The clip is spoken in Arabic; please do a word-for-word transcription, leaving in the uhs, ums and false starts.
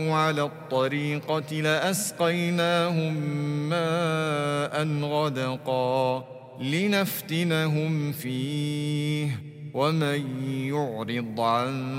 على الطريقة لأسقيناهم ماء غدقا لنفتنهم فيه ومن يعرض عن